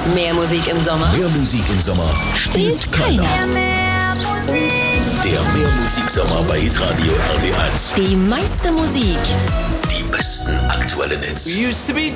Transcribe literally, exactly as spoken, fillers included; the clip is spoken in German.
Mehr Musik im Sommer. Mehr Musik im Sommer spielt keiner. Der Mehrmusiksommer bei Hitradio R T eins. Die meiste Musik. Die besten aktuellen Hits. We used to be